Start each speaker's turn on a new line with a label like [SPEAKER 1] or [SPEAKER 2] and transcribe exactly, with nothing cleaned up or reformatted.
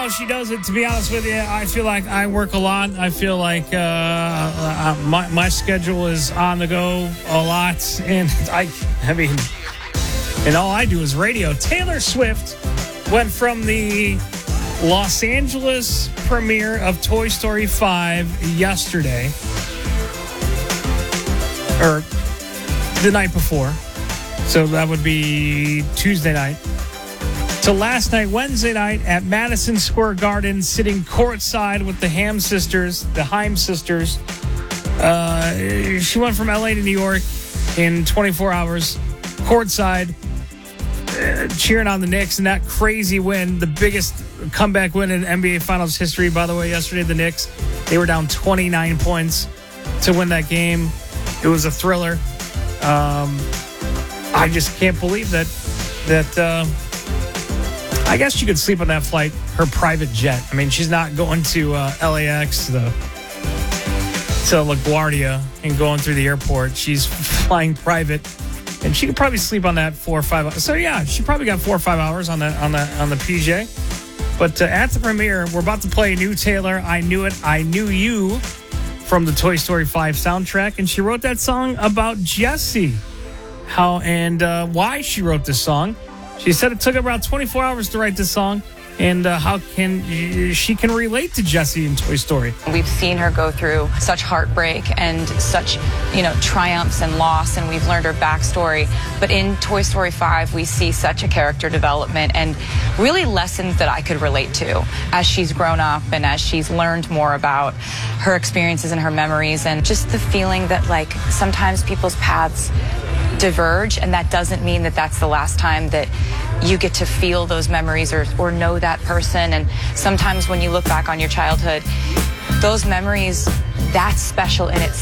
[SPEAKER 1] how she does it, to be honest with you. I feel like I work a lot. I feel like uh, uh, my, my schedule is on the go a lot. And I, I mean, and all I do is radio. Taylor Swift went from the Los Angeles premiere of Toy Story five yesterday, or the night before. So that would be Tuesday night. So last night, Wednesday night, at Madison Square Garden, sitting courtside with the Ham sisters, the Haim sisters. Uh, she went from L A to New York in twenty-four hours, courtside, uh, cheering on the Knicks and that crazy win, the biggest comeback win in N B A Finals history, by the way. Yesterday, the Knicks, they were down twenty-nine points to win that game. It was a thriller. Um, I just can't believe that, that, uh, I guess you could sleep on that flight, her private jet. I mean, she's not going to uh, L A X, the, to LaGuardia, and going through the airport. She's flying private, and she could probably sleep on that four or five hours. So, yeah, she probably got four or five hours on the, on the, on the P J. But uh, at the premiere, we're about to play a new Taylor, I Knew It, I Knew You, from the Toy Story five soundtrack. And she wrote that song about Jessie. How and uh, why she wrote this song. She said it took about twenty-four hours to write this song, and uh, how can she can relate to Jessie in Toy Story.
[SPEAKER 2] We've seen her go through such heartbreak and such, you know, triumphs and loss, and we've learned her backstory. But in Toy Story five, we see such a character development and really lessons that I could relate to as she's grown up and as she's learned more about her experiences and her memories, and just the feeling that, like, sometimes people's paths diverge, and that doesn't mean that that's the last time that you get to feel those memories or, or know that person. And sometimes when you look back on your childhood, those memories, that's special in itself.